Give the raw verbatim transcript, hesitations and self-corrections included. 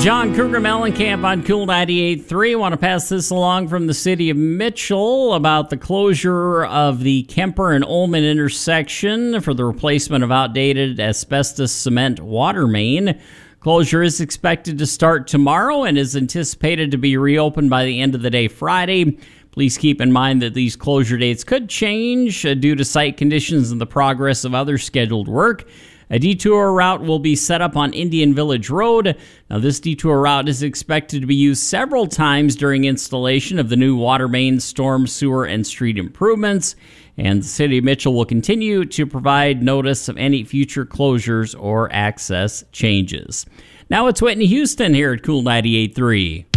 John Cougar Mellencamp on Cool ninety-eight point three. I want to pass this along from the city of Mitchell about the closure of the Kemper and Ullman intersection for the replacement of outdated asbestos cement water main. Closure is expected to start tomorrow and is anticipated to be reopened by the end of the day Friday. Please keep in mind that these closure dates could change uh, due to site conditions and the progress of other scheduled work. A detour route will be set up on Indian Village Road. Now, this detour route is expected to be used several times during installation of the new water main, storm, sewer, and street improvements. And the City of Mitchell will continue to provide notice of any future closures or access changes. Now it's Whitney Houston here at Cool ninety-eight point three.